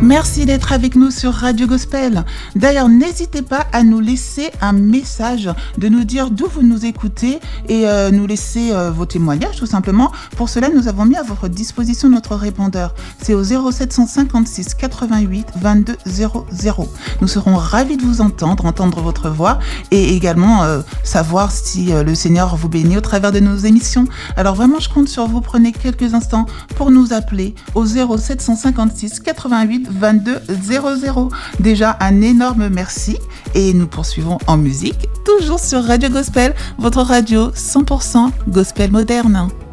Merci d'être avec nous sur Radio Gospel. D'ailleurs, n'hésitez pas à nous laisser un message, de nous dire d'où vous nous écoutez et nous laisser vos témoignages tout simplement. Pour cela, nous avons mis à votre disposition notre répondeur. C'est au 0756 88 22 00. Nous serons ravis de vous entendre votre voix et également savoir si le Seigneur vous bénit au travers de nos émissions. Alors vraiment, je compte sur vous. Prenez quelques instants pour nous appeler au 0756 88 22 00. Déjà, un énorme merci et nous poursuivons en musique, toujours sur Radio Gospel, votre radio 100% gospel moderne.